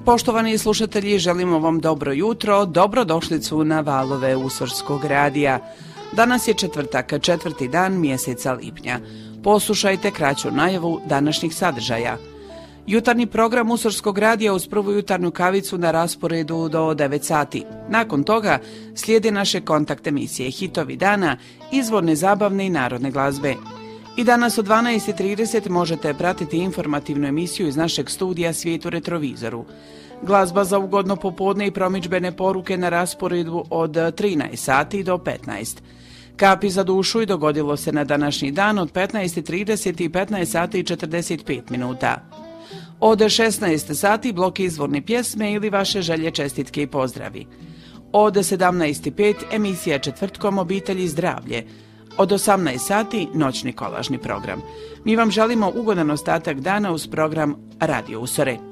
Poštovani slušatelji, želimo vam dobro jutro, dobrodošlicu na valove Usorskog radija. Danas je četvrtak, 4. dan mjeseca lipnja. Poslušajte kraću najavu današnjih sadržaja. Jutarnji program Usorskog radija uz prvu jutarnju kavicu na rasporedu do 9 sati. Nakon toga slijede naše kontakt emisije Hitovi dana, izvorne, zabavne i narodne glazbe. I danas od 12:30 možete pratiti informativnu emisiju iz našeg studija Svijet u retrovizoru. Glazba za ugodno popodne i promidžbene poruke na rasporedu od 13 sati do 15. Kapi za dušu i dogodilo se na današnji dan od 15:30 i 15 sati i 45 minuta. Od 16 sati blok izvorne pjesme ili vaše želje, čestitke i pozdravi. Od 17:05 emisija Četvrtkom obitelji i zdravlje. Od 18 sati noćni kolažni program. Mi vam želimo ugodan ostatak dana uz program Radio Usore.